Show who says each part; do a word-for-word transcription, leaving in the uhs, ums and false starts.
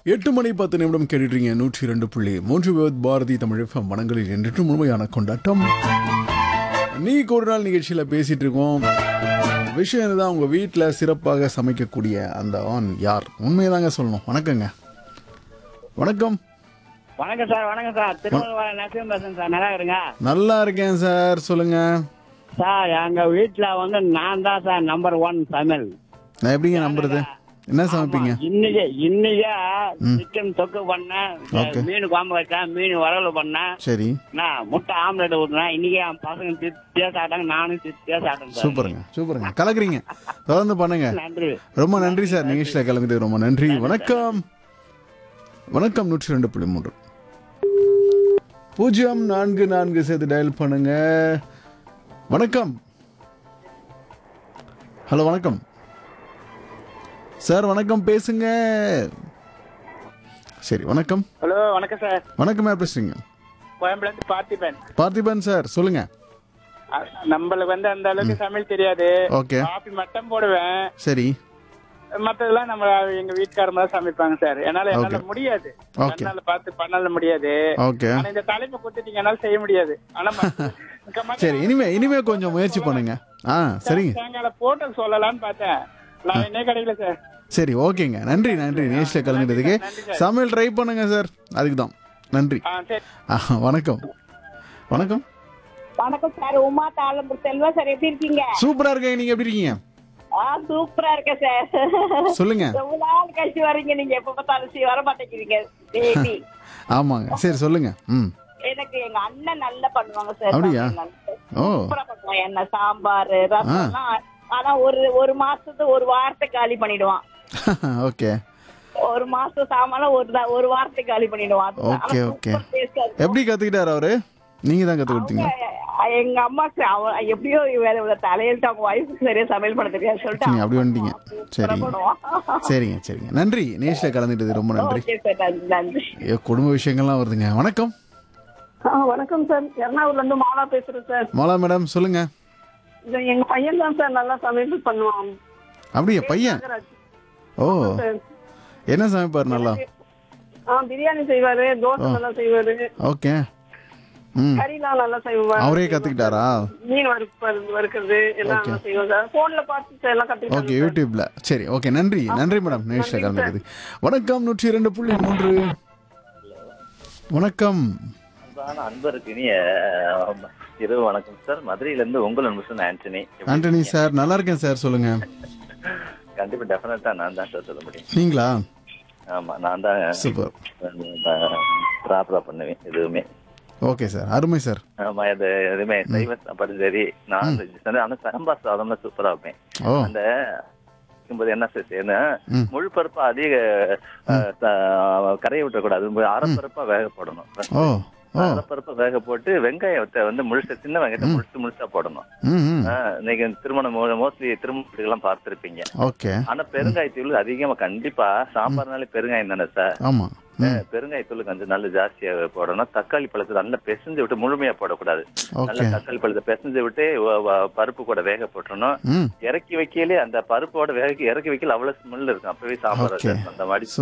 Speaker 1: எட்டு மணி பத்து நிமிடம் கேட்டுறீங்க நூற்றி இரண்டு புள்ளி மூன்று விவத் பாரதி தமிழ் எஃப்எம் மனங்களில் என்றும் முழுமையான கொண்டாட்டம். நீக்கு ஒரு நாள் நிகழ்ச்சியில் பேசிட்டு இருக்கோம். விஷயம் இதுதான், உங்கள் வீட்டில் சிறப்பாக சமைக்கக்கூடிய அந்த ஆண் யார்? உண்மையதாங்க சொல்லணும். வணக்கங்க. வணக்கம்.
Speaker 2: வணக்கம் சார். வணக்கம் சார். திருமண நரசிம்ம பேசுறேன் சார். நல்லா இருங்க.
Speaker 1: நல்லா இருக்கேன் சார். சொல்லுங்க
Speaker 2: சார். எங்க வீட்டுல வந்து நான் தான் சார் நம்பர் ஒன் சமையல்.
Speaker 1: நான் எப்படிங்க நம்புறது? என்ன சமைப்பீங்க?
Speaker 2: இன்னைக்கு இன்னைக்கு சிக்கன் தொக்கு பண்ணேன், மீன் குழம்பு வச்சேன், மீன் வரவு பண்ணேன்,
Speaker 1: சரி,
Speaker 2: நான் முட்டை ஆம்லெட் ஊட்டினேன். இன்னைக்கு என் பசங்க திருப்தியா சாப்பிட்டாங்க, நானும் திருப்தியா சாப்பிட்டேன்.
Speaker 1: சூப்பருங்க சூப்பருங்க, கலக்குறீங்க. தொடர்ந்து பண்ணுங்க.
Speaker 2: நன்றி.
Speaker 1: ரொம்ப நன்றி சார். நிகழ்ச்சியில் கலந்துட்டு ரொம்ப நன்றி. வணக்கம். வணக்கம். நூற்றி ரெண்டு புள்ளி மூன்று பூஜ்ஜியம் நான்கு நான்கு சேர்த்து டயல் பண்ணுங்க. வணக்கம். ஹலோ வணக்கம் சார். வணக்கம், பேசுங்க. சரி, வணக்கம்.
Speaker 2: ஹலோ வணக்கம் சார்.
Speaker 1: வணக்கம், யார் பேசுறீங்க?
Speaker 2: கோயம்புல இருந்து பார்த்திபன்.
Speaker 1: பார்த்திபன் சார், சொல்லுங்க.
Speaker 2: நம்மளுக்கு வந்து அந்த அளவுக்கு சமையல் தெரியாது.
Speaker 1: ஓகே.
Speaker 2: காபி மட்டும் போடுவேன்.
Speaker 1: சரி.
Speaker 2: மத்ததெல்லாம் நம்ம எங்க வீட்டுக்காரங்க தான் சமைப்பாங்க சார். என்னால என்னால முடியாது. என்னால பார்த்து பண்ணல முடியாது.
Speaker 1: ஓகே.
Speaker 2: ஆனா இந்த தலைப்பு கொடுத்துட்டீங்க, என்னால செய்ய முடியாது. ஆனா
Speaker 1: சரி, இனிமே இனிமே கொஞ்சம் முயற்சி பண்ணுங்க. ஆ சரிங்க.
Speaker 2: தேங்காயில போட்டு சொல்லலாம்னு பார்த்தேன். நான் என்ன கிடைக்கல சார்.
Speaker 1: சரி, ஓகேங்க. நன்றி நன்றி நேஷில் கலந்துட்டதுக்கு. சமையல் ட்ரை பண்ணுங்க சார், அதுக்கு தான். நன்றி. வணக்கம். வணக்கம்.
Speaker 3: வணக்கம் சார். உமா தாளம்பூர் செல்வா சார். எப்படி இருக்கீங்க?
Speaker 1: சூப்பரா இருக்கேன். நீங்க எப்படி இருக்கீங்க?
Speaker 3: ஆ சூப்பரா இருக்கேன் சார்.
Speaker 1: சொல்லுங்க.
Speaker 3: ரொம்ப நாள் கழிச்சு வரீங்க. நீங்க எப்ப பார்த்தாலும் வர மாட்டேங்கிறீங்க. பேபி.
Speaker 1: ஆமாங்க. சரி சொல்லுங்க. ம்.
Speaker 3: எனக்கு எங்க அண்ணன் நல்லா பண்ணுவாங்க சார்.
Speaker 1: அப்படியா? ஓ.
Speaker 3: சூப்பரா பண்ணுவாங்க. என்ன சாம்பார் ரசம். ஆனா ஒரு ஒரு மாசத்துக்கு ஒரு வாரத்தை காலி பண்ணிடுவான்.
Speaker 1: ஓகே.
Speaker 3: ஒரு மாசம் சாமான ஒரு ஒரு வாரத்தை காலி பண்ணிடுவான்.
Speaker 1: Okay okay. எப்படி கத்துக்கிட்டாரு அவரு? நீங்க தான் கத்து கொடுத்தீங்க?
Speaker 3: எங்க அம்மாக்கு எப்படியோ தலையில அவங்க வயசுக்கு சரியா சமையல் பண்ண தெரியாது சொல்லிட்டு
Speaker 1: நீங்க அப்படி வந்துட்டீங்க. சரி சரிங்க சரிங்க. நன்றி நேஷ்ல கலந்துட்டது ரொம்ப நன்றி.
Speaker 3: நன்றி.
Speaker 1: குடும்ப விஷயங்கள்லாம் வருதுங்க. வணக்கம்.
Speaker 3: வணக்கம் சார். எர்ணாகுளம்ல இருந்து மாலா பேசுறேன் சார்.
Speaker 1: மாலா மேடம், சொல்லுங்க.
Speaker 3: எங்க பையன் தான் சார் நல்லா சமையல் பண்ணுவான்.
Speaker 1: அப்படியா? பையன்? ஓ, என்ன சமைப்பாரு நல்லா?
Speaker 3: பிரியாணி செய்வாரு, தோசை நல்லா செய்வாரு.
Speaker 1: ஓகே. ம்.
Speaker 3: கறிலாம் நல்லா செய்வாரு.
Speaker 1: அவரே கத்துக்கிட்டாரா? மீன்
Speaker 3: வறுக்கிறது எல்லாம் நல்லா செய்வாங்க. போன்ல பார்த்து எல்லாம் கத்துக்கிட்டாரு.
Speaker 1: ஓகே, யூடியூப்ல. சரி, ஓகே. நன்றி நன்றி மேடம் நேஷ்ல கலந்துட்டது. வணக்கம். நூற்றி இரண்டு புள்ளி மூன்று. வணக்கம்.
Speaker 4: அன்பருக்கு இனிய இரவு வணக்கம் சார். மதுரையில இருந்து உங்கள் அன்பு ஆண்டனி.
Speaker 1: ஆண்டனி சார், நல்லா இருக்கேன் சார். சொல்லுங்க.
Speaker 4: கண்டிப்பா டெஃபினட்டா நான் தான் சார் சொல்ல முடியும்.
Speaker 1: நீங்களா?
Speaker 4: ஆமா, நான் தான்
Speaker 1: சூப்பர்.
Speaker 4: ப்ராப்பரா பண்ணுவேன் எதுவுமே.
Speaker 1: ஓகே சார், அருமை சார்.
Speaker 4: ஆமா, அது எதுவுமே சைவ சாப்பாடு சரி. நான் ஆனா சாம்பார் சாதம்லாம் சூப்பரா வைப்பேன். அந்த என்ன செய்யணும், முழு பருப்பா அதிக கரையை விட்டக்கூடாது, அரைப்பருப்பா வேக போடணும். அரைப்பருப்பா வேக போட்டு வெங்காயத்தை வந்து முழுசா, சின்ன வெங்காயத்தை முழுசு முழுசா போடணும். இன்னைக்கு திருமணம் மோஸ்ட்லி திருமணத்துக்கு எல்லாம் பார்த்திருப்பீங்க. ஆனா பெருங்காயத்தூள் அதிகமா கண்டிப்பா, சாம்பார்னாலே பெருங்காயம் தானே சார்.
Speaker 1: ஆமா,
Speaker 4: பெருங்காயத்தூள் கொஞ்சம் நல்ல ஜாஸ்தியா போடணும். தக்காளி பழத்தை நல்லா பிசைஞ்சு விட்டு, முழுமையா போடக்கூடாது. நல்ல தக்காளி பழத்தை பிசைஞ்சு விட்டு பருப்பு கூட வேக போட்டுறணும். இறக்கி வைக்கலே அந்த பருப்போட வேக இறக்கி வைக்கல அவ்வளவு ஸ்மெல் இருக்கும். அப்பவே சாம்பார் அந்த மாதிரி